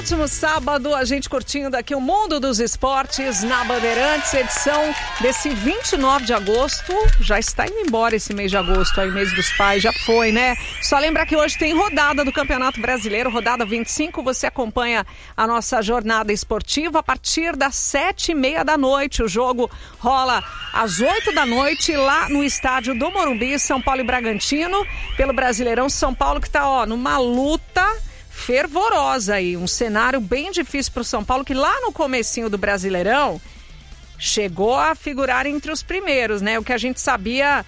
ótimo sábado, a gente curtindo aqui o Mundo dos Esportes na Bandeirantes, edição desse 29 de agosto. Já está indo embora esse mês de agosto, aí mês dos pais, já foi, né? Só lembrar que hoje tem rodada do Campeonato Brasileiro, rodada 25. Você acompanha a nossa jornada esportiva a partir das 7h30 da noite. O jogo rola às 8 da noite lá no estádio do Morumbi, São Paulo e Bragantino, pelo Brasileirão. São Paulo que está numa luta fervorosa aí, um cenário bem difícil para o São Paulo, que lá no comecinho do Brasileirão chegou a figurar entre os primeiros, né? O que a gente sabia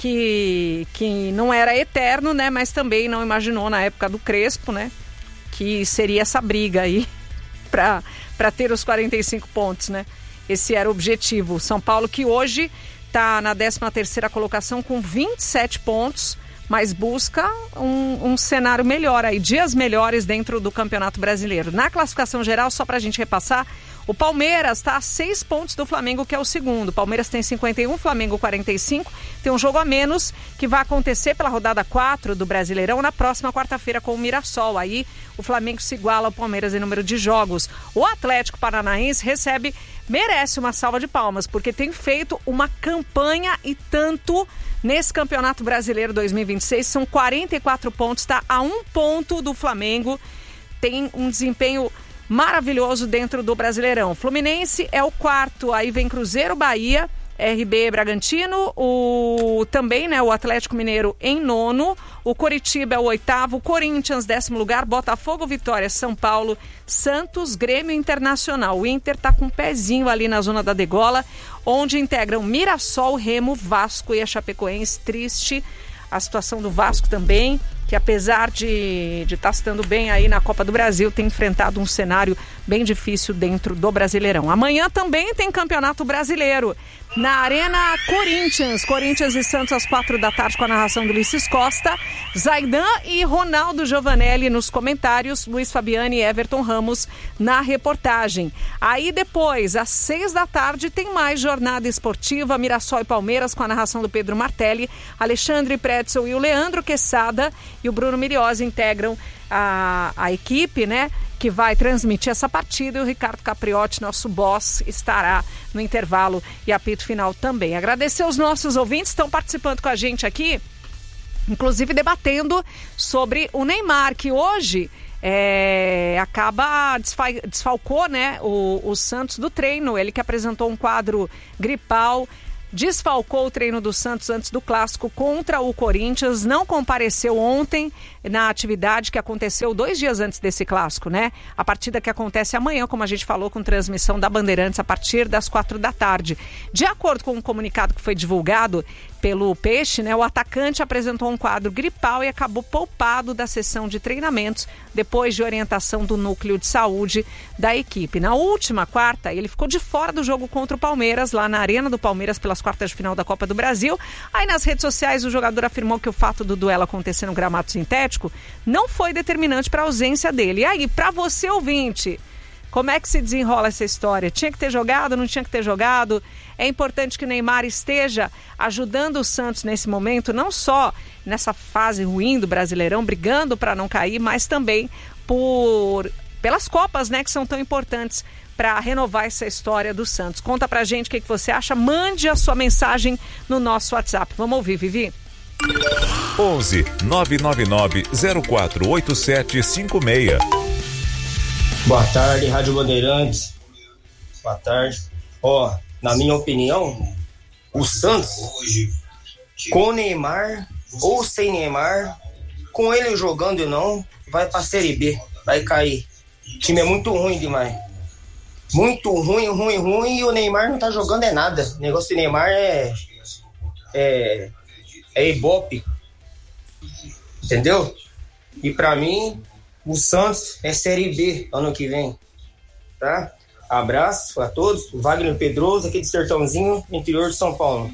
que não era eterno, né? Mas também não imaginou na época do Crespo, né? Que seria essa briga aí para ter os 45 pontos, né? Esse era o objetivo. São Paulo que hoje está na 13ª colocação com 27 pontos, mas busca um cenário melhor aí, dias melhores dentro do Campeonato Brasileiro. Na classificação geral, só para a gente repassar, o Palmeiras está a 6 pontos do Flamengo, que é o segundo. O Palmeiras tem 51, Flamengo 45. Tem um jogo a menos que vai acontecer pela rodada 4 do Brasileirão na próxima quarta-feira com o Mirassol. Aí o Flamengo se iguala ao Palmeiras em número de jogos. O Atlético Paranaense merece uma salva de palmas, porque tem feito uma campanha e tanto nesse Campeonato Brasileiro 2026. São 44 pontos, está a 1 ponto do Flamengo. Tem um desempenho maravilhoso dentro do Brasileirão. Fluminense é o 4º, aí vem Cruzeiro, Bahia, RB Bragantino, também, né, o Atlético Mineiro em 9º, o Coritiba é o 8º, Corinthians 10º lugar, Botafogo, Vitória, São Paulo, Santos, Grêmio, Internacional. O Inter tá com um pezinho ali na zona da degola, onde integram Mirassol, Remo, Vasco e a Chapecoense. Triste a situação do Vasco também, que apesar de estar se dando bem aí na Copa do Brasil, tem enfrentado um cenário bem difícil dentro do Brasileirão. Amanhã também tem Campeonato Brasileiro na Arena Corinthians e Santos às 4 da tarde com a narração do Ulisses Costa, Zaidan e Ronaldo Giovanelli nos comentários, Luiz Fabiani e Everton Ramos na reportagem. Aí depois, às 6 da tarde, tem mais jornada esportiva, Mirassol e Palmeiras com a narração do Pedro Martelli, Alexandre Pretzel e o Leandro Quesada e o Bruno Miriosi integram a equipe, né, que vai transmitir essa partida, e o Ricardo Capriotti, nosso boss, estará no intervalo e apito final também. Agradecer os nossos ouvintes que estão participando com a gente aqui, inclusive debatendo sobre o Neymar, que hoje desfalcou, né, o Santos do treino. Ele que apresentou um quadro gripal, desfalcou o treino do Santos antes do clássico contra o Corinthians, não compareceu ontem na atividade que aconteceu 2 dias antes desse clássico, né? A partida que acontece amanhã, como a gente falou, com transmissão da Bandeirantes a partir das 4 da tarde. De acordo com um comunicado que foi divulgado pelo Peixe, né, o atacante apresentou um quadro gripal e acabou poupado da sessão de treinamentos depois de orientação do núcleo de saúde da equipe. Na última quarta, ele ficou de fora do jogo contra o Palmeiras, lá na Arena do Palmeiras, pelas quartas de final da Copa do Brasil. Aí nas redes sociais o jogador afirmou que o fato do duelo acontecer no gramado sintético não foi determinante para a ausência dele. E aí, para você ouvinte, como é que se desenrola essa história? Tinha que ter jogado, não tinha que ter jogado? É importante que o Neymar esteja ajudando o Santos nesse momento, não só nessa fase ruim do Brasileirão, brigando para não cair, mas também pelas Copas, né, que são tão importantes para renovar essa história do Santos. Conta pra gente o que você acha, mande a sua mensagem no nosso WhatsApp. Vamos ouvir, Vivi? 11 999 048756. Boa tarde, Rádio Bandeirantes. Boa tarde. Na minha opinião, o Santos, com Neymar ou sem Neymar, com ele jogando ou não, vai pra Série B, vai cair. O time é muito ruim demais. Muito ruim, e o Neymar não tá jogando nada. O negócio de Neymar é ibope. Entendeu? E pra mim, o Santos é Série B ano que vem, tá? Abraço a todos, Wagner Pedroso, aqui de Sertãozinho, interior de São Paulo.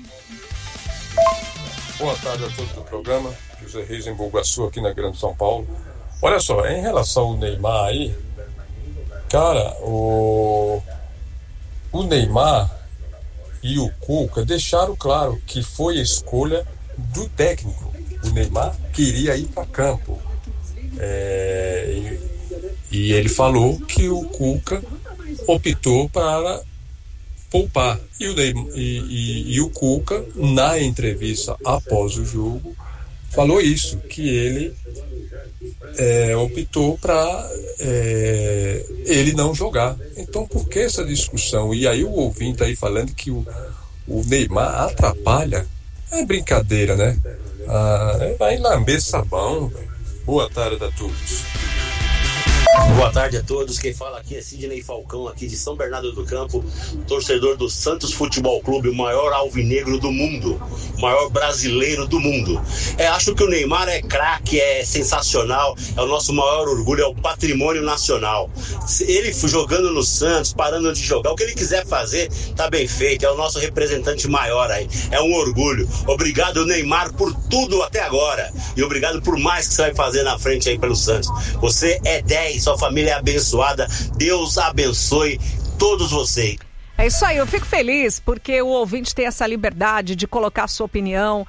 Boa tarde a todos do programa, José Reis em Bugaçu, aqui na Grande São Paulo. Olha só, em relação ao Neymar aí, cara, o Neymar e o Cuca deixaram claro que foi a escolha do técnico. O Neymar queria ir para campo. E ele falou que o Cuca optou para poupar. E o Cuca, na entrevista após o jogo, falou isso, que ele optou para ele não jogar. Então, por que essa discussão? E aí o ouvinte aí falando que o Neymar atrapalha. É brincadeira, né? Vai lamber sabão. Boa tarde a todos. Boa tarde a todos, quem fala aqui é Sidney Falcão, aqui de São Bernardo do Campo, torcedor do Santos Futebol Clube, o maior alvinegro do mundo, o maior brasileiro do mundo. Acho que o Neymar é craque, é sensacional, é o nosso maior orgulho, é o patrimônio nacional. Ele jogando no Santos, parando de jogar, o que ele quiser fazer, tá bem feito, é o nosso representante maior aí, é um orgulho. Obrigado, Neymar, por tudo até agora, e obrigado por mais que você vai fazer na frente aí pelo Santos. Você é 10, sua família é abençoada, Deus abençoe todos vocês. É isso aí, eu fico feliz porque o ouvinte tem essa liberdade de colocar a sua opinião.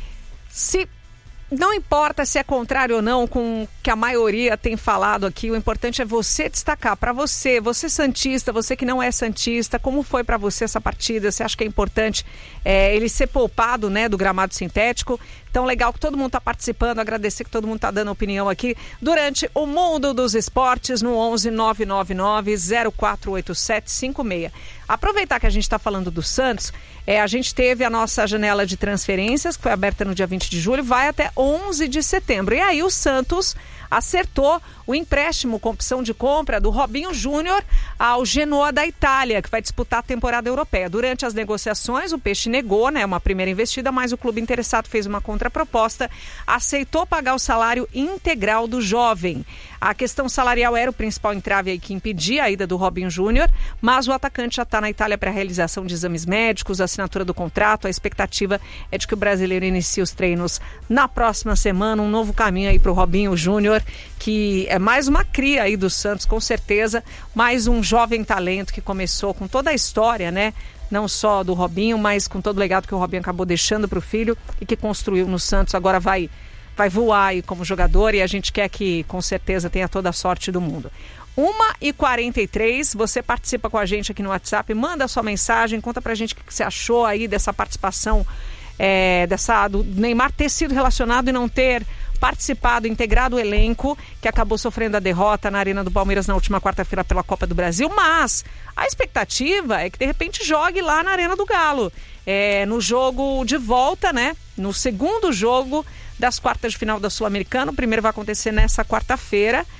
Não importa se é contrário ou não com o que a maioria tem falado aqui, o importante é você destacar para você santista, você que não é santista, como foi para você essa partida? Você acha que é importante ele ser poupado, né, do gramado sintético? Então, legal que todo mundo está participando, agradecer que todo mundo está dando opinião aqui durante o Mundo dos Esportes no 11 999 048756. Aproveitar que a gente está falando do Santos, a gente teve a nossa janela de transferências, que foi aberta no dia 20 de julho, vai até 11 de setembro. E aí o Santos acertou o empréstimo com opção de compra do Robinho Júnior ao Genoa da Itália, que vai disputar a temporada europeia. Durante as negociações, o Peixe negou, né, uma primeira investida, mas o clube interessado fez uma contraproposta, aceitou pagar o salário integral do jovem. A questão salarial era o principal entrave aí que impedia a ida do Robinho Júnior, mas o atacante já está na Itália para a realização de exames médicos, assinatura do contrato. A expectativa é de que o brasileiro inicie os treinos na próxima semana, um novo caminho aí para o Robinho Júnior, que é mais uma cria aí do Santos, com certeza, mais um jovem talento que começou com toda a história, né? Não só do Robinho, mas com todo o legado que o Robinho acabou deixando para o filho e que construiu no Santos. Agora vai voar aí como jogador e a gente quer que, com certeza, tenha toda a sorte do mundo. 1h43, você participa com a gente aqui no WhatsApp, manda a sua mensagem, conta pra gente o que você achou aí dessa participação, do Neymar ter sido relacionado e não ter participado, integrado o elenco, que acabou sofrendo a derrota na Arena do Palmeiras na última quarta-feira pela Copa do Brasil, mas a expectativa é que de repente jogue lá na Arena do Galo, no jogo de volta, né, no segundo jogo das quartas de final da Sul-Americana. O primeiro vai acontecer nessa quarta-feira,